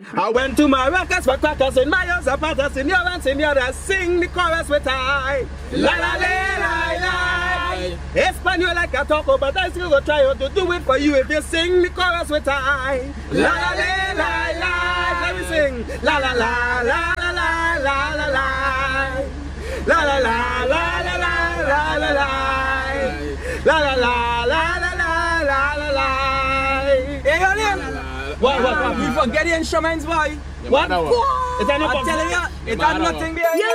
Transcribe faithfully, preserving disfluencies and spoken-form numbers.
I went to my records for crackers in my house, apart in your and senora, sing the chorus with I. La la la la la. Espanol like a taco, but I still go try to do it for you if you sing the chorus with I. La la la la la. Let me sing. La la la la la la la la la. La la la la la la la la la. La la la la la la la la la. Hey, your name? What, what, what? You forget the instruments, boy. What? What? It's not I'm telling you, it's not nothing behind.